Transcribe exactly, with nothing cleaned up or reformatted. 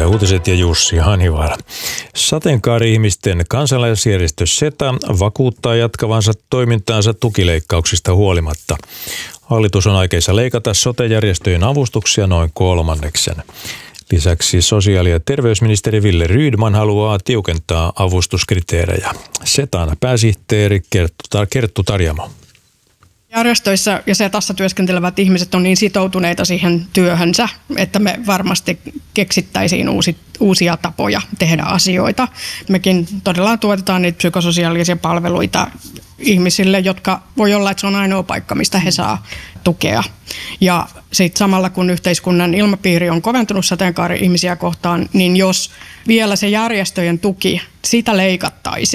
uutiset ja Jussi Hanivaara. Sateenkaari-ihmisten kansalaisjärjestö SETA vakuuttaa jatkavansa toimintaansa tukileikkauksista huolimatta. Hallitus on aikeissa leikata sote-järjestöjen avustuksia noin kolmanneksen. Lisäksi sosiaali- ja terveysministeri Wille Rydman haluaa tiukentaa avustuskriteerejä. SETAn pääsihteeri Kerttu Tarjamo. Järjestöissä ja SETassa työskentelevät ihmiset on niin sitoutuneita siihen työhönsä, että me varmasti keksittäisiin uusi, uusia tapoja tehdä asioita. Mekin todella tuotetaan niitä psykososiaalisia palveluita ihmisille, jotka voi olla, että se on ainoa paikka, mistä he saa tukea. Ja sitten samalla kun yhteiskunnan ilmapiiri on koventunut sateenkaari-ihmisiä kohtaan, niin jos vielä se järjestöjen tuki, sitä leikattaisiin,